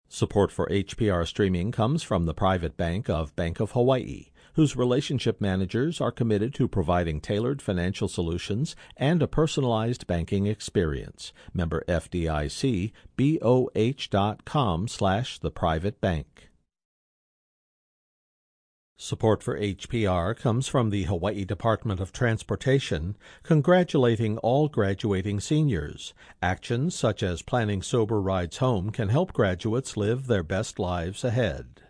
Support for HPR streaming comes from the private bank of Bank of Hawaii, whose relationship managers are committed to providing tailored financial solutions and a personalized banking experience. Member FDIC, BOH.com/theprivatebank. Support for HPR comes from the Hawaii Department of Transportation, congratulating all graduating seniors. Actions such as planning sober rides home can help graduates live their best lives ahead.